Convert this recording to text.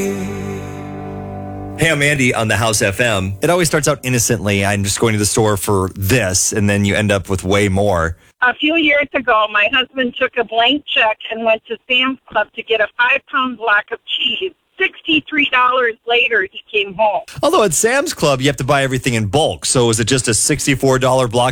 Hey, I'm Andy on the House FM. It always starts out innocently. I'm just going to the store for this, and then you end up with way more. A few years ago, my husband took a blank check and went to Sam's Club to get a 5-pound block of cheese. $63 later, he came home. Although at Sam's Club, you have to buy everything in bulk. So is it just a $64 block